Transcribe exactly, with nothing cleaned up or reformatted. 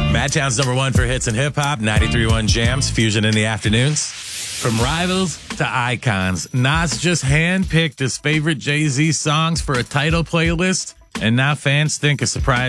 Madtown's number one for hits and hip hop, ninety-three point one Jams, Fusion in the afternoons. From rivals to icons, Nas just handpicked his favorite Jay-Z songs for a title playlist, and now fans think a surprise